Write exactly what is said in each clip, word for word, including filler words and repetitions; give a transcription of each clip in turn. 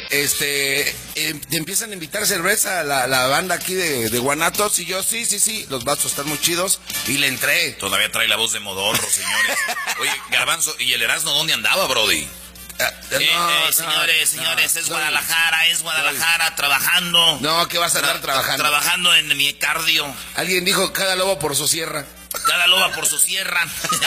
este, eh, te empiezan a invitar cerveza a la, la banda aquí de, de Guanatos, y yo, sí, sí, sí, los vasos están muy chidos, y le entré. Todavía trae la voz de Modorro, señores. Oye, Garbanzo, ¿y el Erasmo dónde andaba, Brody? Uh, eh, no, eh, señores, no, señores, no, es no, Guadalajara, es Guadalajara, no, trabajando. No, ¿qué vas a andar tra trabajando? Trabajando en mi cardio. Alguien dijo, cada lobo por su sierra. Cada loba por su sierra.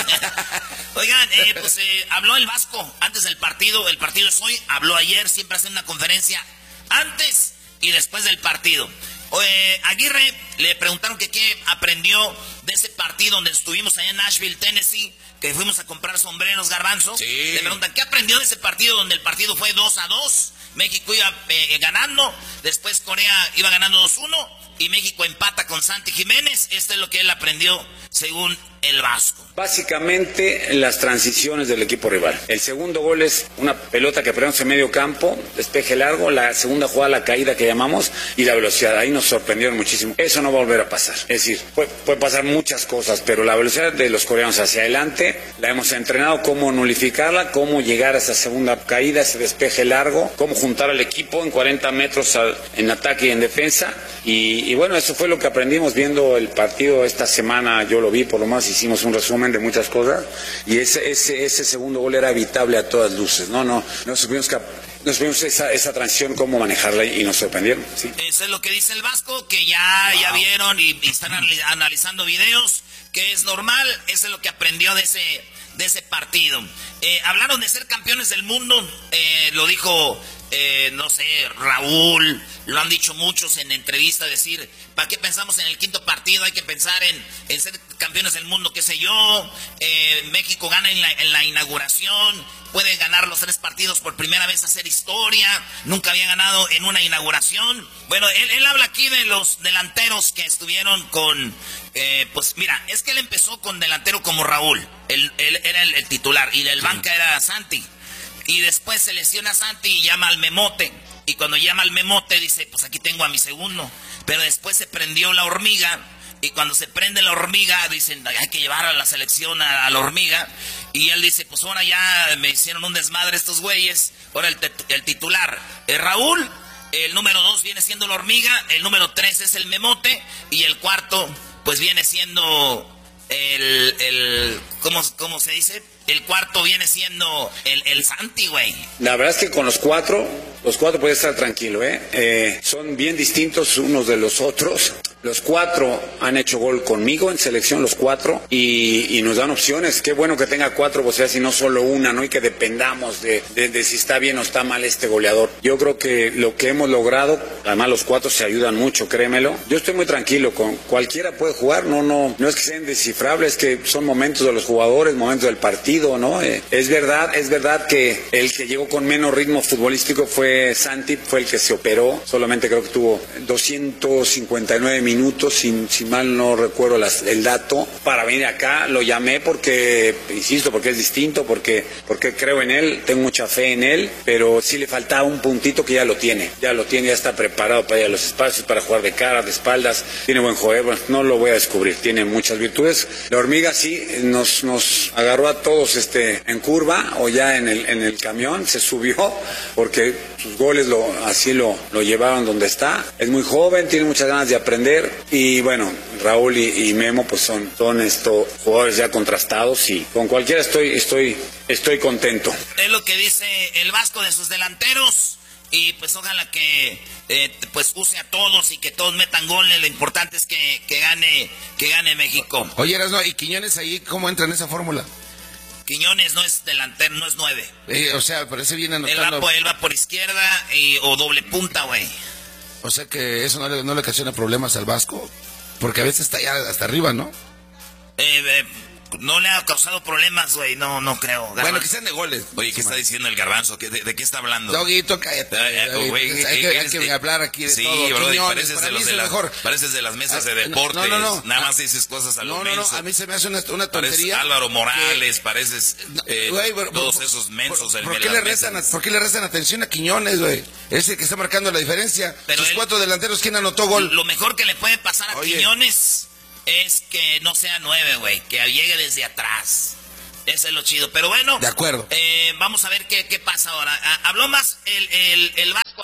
Oigan, eh, pues eh, habló el Vasco antes del partido. El partido es hoy, habló ayer, siempre hacen una conferencia antes y después del partido. Eh, Aguirre le preguntaron que qué aprendió de ese partido donde estuvimos allá en Nashville, Tennessee, que fuimos a comprar sombreros, Garbanzo. Sí. Le preguntan, ¿qué aprendió de ese partido donde el partido fue dos a dos? México iba eh, ganando, después Corea iba ganando dos uno y México empata con Santi Jiménez. Esto es lo que él aprendió según el Vasco. Básicamente las transiciones del equipo rival. El segundo gol es una pelota que perdemos en medio campo, despeje largo, la segunda jugada la caída que llamamos y la velocidad. Ahí nos sorprendieron muchísimo. Eso no va a volver a pasar. Es decir, puede, puede pasar muchas cosas, pero la velocidad de los coreanos hacia adelante la hemos entrenado, cómo nulificarla, cómo llegar a esa segunda caída, ese despeje largo, cómo juntar al equipo en cuarenta metros al, en ataque y en defensa. Y, y bueno, eso fue lo que aprendimos viendo el partido esta semana. Yo lo vi, por lo menos hicimos un resumen de muchas cosas y ese ese ese segundo gol era evitable a todas luces. No, no, no supimos que nos vimos esa, esa transición, cómo manejarla y nos sorprendieron. ¿Sí? Eso es lo que dice el Vasco, que ya, wow. ya vieron y, y están analizando videos, que es normal, eso es lo que aprendió de ese, de ese partido. Eh, hablaron de ser campeones del mundo, eh, lo dijo, eh, no sé, Raúl, lo han dicho muchos en entrevistas, decir, ¿para qué pensamos en el quinto partido? Hay que pensar en, en ser campeones del mundo, qué sé yo. Eh, México gana en la, en la inauguración, puede ganar los tres partidos por primera vez, hacer historia, nunca había ganado en una inauguración. Bueno, él, él habla aquí de los delanteros que estuvieron con, eh, pues mira, es que él empezó con delantero como Raúl, él, él era el, el titular, y del banca era Santi, y después se lesiona Santi y llama al Memote, y cuando llama al Memote dice, pues aquí tengo a mi segundo, pero después se prendió la hormiga, y cuando se prende la hormiga, dicen, hay que llevar a la selección a, a la hormiga. Y él dice, pues ahora ya me hicieron un desmadre estos güeyes. Ahora el, el titular es Raúl, el número dos viene siendo la hormiga, el número tres es el Memote, y el cuarto, pues viene siendo el, el ¿cómo, cómo se dice? El cuarto viene siendo el, el Santi, güey. La verdad es que con los cuatro, los cuatro puedes estar tranquilo, ¿eh? ¿eh? Son bien distintos unos de los otros. Los cuatro han hecho gol conmigo en selección, los cuatro, y, y nos dan opciones. Qué bueno que tenga cuatro posibilidades y no solo una, ¿no? Y que dependamos de, de, de si está bien o está mal este goleador. Yo creo que lo que hemos logrado, además los cuatro se ayudan mucho, créemelo. Yo estoy muy tranquilo, con cualquiera puede jugar, no, no, no es que sean descifrables, es que son momentos de los jugadores, momentos del partido, ¿no? Eh, es verdad, es verdad que el que llegó con menos ritmo futbolístico fue Santi, fue el que se operó, solamente creo que tuvo doscientos cincuenta y nueve minutos. minutos, si, si mal no recuerdo las, el dato, para venir acá. Lo llamé porque, insisto, porque es distinto, porque, porque creo en él, tengo mucha fe en él, pero sí le faltaba un puntito que ya lo tiene, ya lo tiene, ya está preparado para ir a los espacios, para jugar de cara, de espaldas, tiene buen juego, bueno, no lo voy a descubrir, tiene muchas virtudes. La hormiga sí nos, nos agarró a todos este, en curva o ya en el, en el camión, se subió, porque sus goles lo, así lo, lo llevaron donde está. Es muy joven, tiene muchas ganas de aprender. Y bueno, Raúl y, y Memo pues son, son estos jugadores ya contrastados y con cualquiera estoy, estoy, estoy contento. Es lo que dice el Vasco de sus delanteros y pues ojalá que eh, pues use a todos y que todos metan goles. Lo importante es que, que gane que gane México. Oye, Erasno, ¿y Quiñones ahí cómo entra en esa fórmula? Quiñones no es delantero, no es nueve. Eh, o sea, parece bien anotando. Él va por, él va por izquierda y, o doble punta, güey. O sea que eso no le, no le ocasiona problemas al Vasco, porque a veces está allá hasta arriba, ¿no? Eh, eh, no le ha causado problemas, güey, no, no creo. Garbanzo. Bueno, que sean de goles. Oye, ¿qué está diciendo el Garbanzo? ¿De, de qué está hablando? Doguito, cállate. Eh, eh, wey, hay, hay, que, hay que hablar aquí de sí, todo. Bro, Quiñones, pareces, de los de la, pareces de las mesas de deportes. No, no, no. Nada más dices cosas a lo No, no, no, a mí se me hace una, una tontería. Pareces Álvaro Morales, que, pareces eh, wey, pero, todos por, esos mensos. Por, ¿por, qué le restan, ¿Por qué le restan atención a Quiñones, güey? Es el que está marcando la diferencia. Pero Sus él, cuatro delanteros, ¿quién anotó gol? Lo mejor que le puede pasar a Oye. Quiñones es que no sea nueve, güey, que llegue desde atrás. Eso es lo chido, pero bueno. De acuerdo. Eh, vamos a ver qué, qué pasa ahora. Ah, habló más el, el, el Vasco.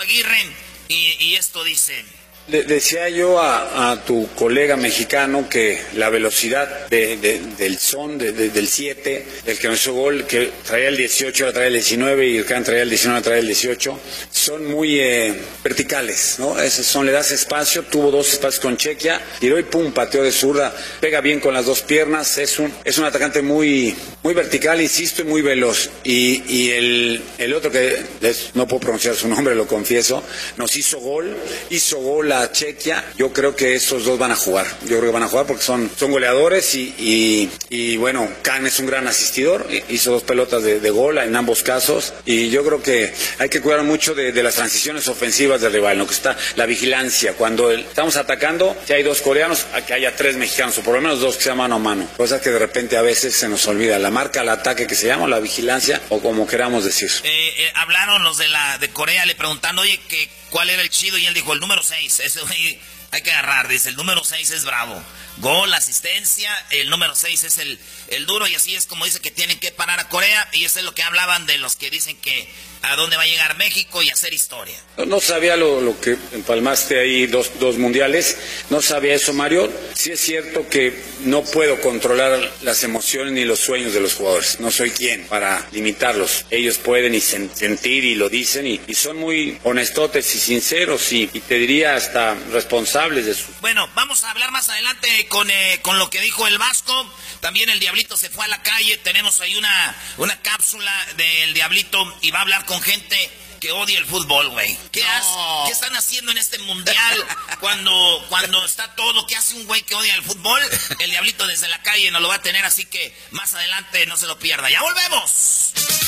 Aguirre, y, y esto dice... Le decía yo a, a tu colega mexicano que la velocidad de, de, del son, de, de, del siete, el que nos hizo gol, que traía el dieciocho, ahora traía el diecinueve, y el que traía el diecinueve, traía el dieciocho, son muy eh, verticales, ¿no? Esos son, le das espacio, tuvo dos espacios con Chequia, tiró y pum, pateó de zurda, pega bien con las dos piernas, es un, es un atacante muy, muy vertical, insisto, y muy veloz. Y, y el, el otro que les, no puedo pronunciar su nombre, lo confieso, nos hizo gol, hizo gol a Chequia. Yo creo que esos dos van a jugar. Yo creo que van a jugar porque son, son goleadores y, y, y bueno, Can es un gran asistidor. Hizo dos pelotas de, de gol en ambos casos. Y yo creo que hay que cuidar mucho de, de las transiciones ofensivas del rival, lo que está la vigilancia. Cuando el, estamos atacando, si hay dos coreanos, a que haya tres mexicanos, o por lo menos dos que sean mano a mano. Cosa que de repente a veces se nos olvida. La marca al ataque que se llama, la vigilancia, o como queramos decir. Eh, eh, hablaron los de la de Corea, le preguntando, oye, que ¿cuál era el chido? Y él dijo, el número seis. Ese güey hay que agarrar, dice, el número seis es bravo. Gol, asistencia, el número seis es el, el duro, y así es como dice que tienen que parar a Corea, y eso es lo que hablaban de los que dicen que a dónde va a llegar México y hacer historia. No, no sabía lo, lo que empalmaste ahí, dos, dos mundiales, no sabía eso, Mario. Sí es cierto que no puedo controlar las emociones ni los sueños de los jugadores, no soy quien para limitarlos. Ellos pueden y sen, sentir y lo dicen, y, y son muy honestotes y sinceros, y, y te diría hasta responsables de su... Bueno, vamos a hablar más adelante con, eh, con lo que dijo el Vasco. También el Diablito se fue a la calle, tenemos ahí una, una cápsula del Diablito, y va a hablar con gente que odia el fútbol, güey. ¿Qué, no. ¿Qué están haciendo en este mundial cuando, cuando está todo? ¿Qué hace un güey que odia el fútbol? El Diablito desde la calle nos lo va a tener, así que más adelante no se lo pierda. ¡Ya volvemos!